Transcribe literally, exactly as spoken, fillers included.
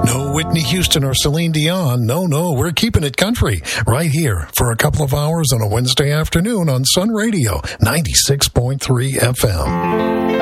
No Whitney Houston or Celine Dion. No, no, we're keeping it country right here for a couple of hours on a Wednesday afternoon on Sun Radio ninety-six point three F M.